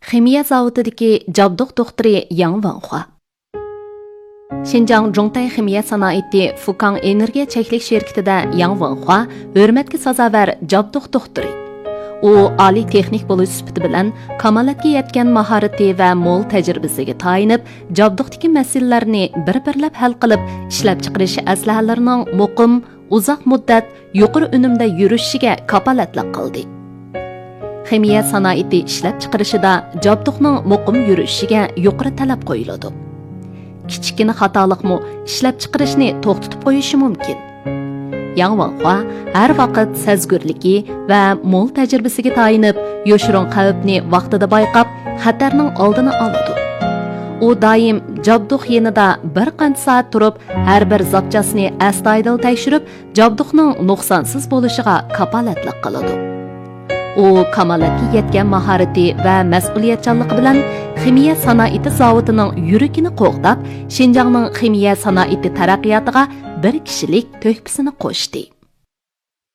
Ximiya zavodidagi jabduq doktori Yang Wanhua. Xinjiang Zhongtai Ximiya sanoati Fukang energiya cheklik şirketida Yang Wanhua hurmatga sazovar jabduq doktori. U oliy texnik bo'lish sifati bilan kamolatga yetgan mahorati va mo'l tajribasiga tayinib, jabduqdagi masalalarni bir-birlab hal qilib, ishlab chiqarish aslahalarining muqim, uzoq muddat yuqori unumda yurishiga kapolatlik qildi. Ximiya sanoati ishlab chiqarishida jabduqning muqim yurishiga yuqori talab qo'yiladi. Kichkina xatolikmi ishlab chiqarishni to'xtatib qo'yishi mumkin. Yang Wanhua har vaqt sezgurligi va mo'l tajribasiga tayinib, yoshirin xavfni vaqtida bayqab, xatarning oldini oladi. U doim jabduq yanida bir qancha soat turib, har bir zapchasini astoydil tekshirib, jabduqning nuqsonsiz bo'lishiga kapolatlik qiladi. U kamolatga yetgan mahorati va mas'uliyatchanligi bilan ximiya sanoati zavodining yuragini qo'g'dab, Xinjiangning ximiya sanoati taraqqiyotiga bir kishilik to'hfasini qo'shdi.